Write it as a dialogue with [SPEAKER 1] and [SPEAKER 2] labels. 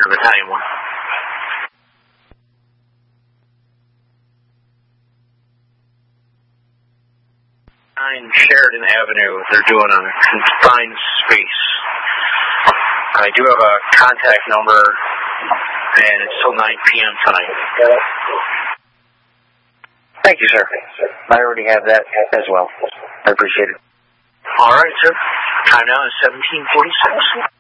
[SPEAKER 1] Battalion 1. Sheridan Avenue, they're doing a confined space. I do have a contact number, and it's till 9 p.m. tonight.
[SPEAKER 2] Thank you, sir. I already have that as well. I appreciate it.
[SPEAKER 1] All right, sir. Time now is 17:46.